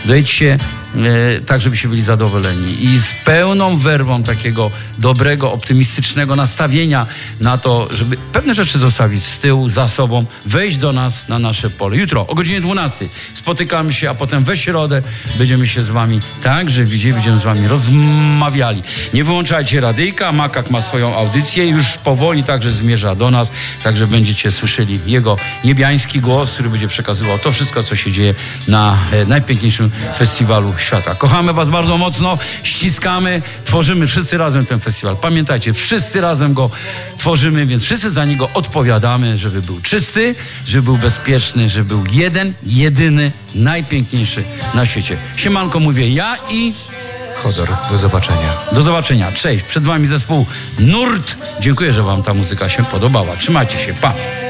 Wejdźcie tak, żebyście byli zadowoleni i z pełną werwą takiego dobrego, optymistycznego nastawienia na to, żeby pewne rzeczy zostawić z tyłu, za sobą, wejść do nas na nasze pole. Jutro o godzinie 12 spotykamy się, a potem we środę będziemy się z wami także widzieli, będziemy z wami rozmawiali. Nie wyłączajcie radyjka, Makak ma swoją audycję, już powoli także zmierza do nas, także będziecie słyszeli jego niebiański głos, który będzie przekazywał to wszystko, co się dzieje na najpiękniejszym festiwalu świata. Kochamy was bardzo mocno, ściskamy, tworzymy wszyscy razem ten festiwal. Pamiętajcie, wszyscy razem go tworzymy, więc wszyscy za niego odpowiadamy, żeby był czysty, żeby był bezpieczny, żeby był jeden, jedyny, najpiękniejszy na świecie. Siemanko mówię ja i Chodor. Do zobaczenia. do zobaczenia. Cześć, przed wami zespół Nurt. Dziękuję, że wam ta muzyka się podobała. Trzymajcie się, pa!